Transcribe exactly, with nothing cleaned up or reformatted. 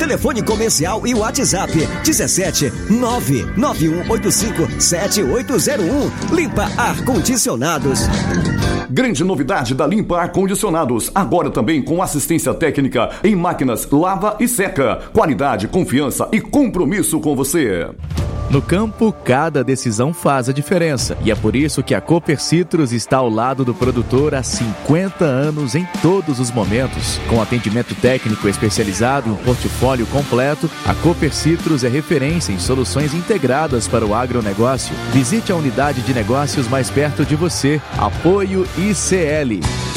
Telefone comercial e WhatsApp dezessete nove nove um oito cinco sete oito zero um. Limpa Ar-Condicionados. Grande novidade da Limpa Ar-Condicionados, agora também com assistência técnica em máquinas lava e seca. Qualidade, confiança e compromisso com você. No campo, cada decisão faz a diferença. E é por isso que a Cooper Citrus está ao lado do produtor há cinquenta anos em todos os momentos. Com atendimento técnico especializado e um portfólio completo, a Cooper Citrus é referência em soluções integradas para o agronegócio. Visite a unidade de negócios mais perto de você. Apoio I C L.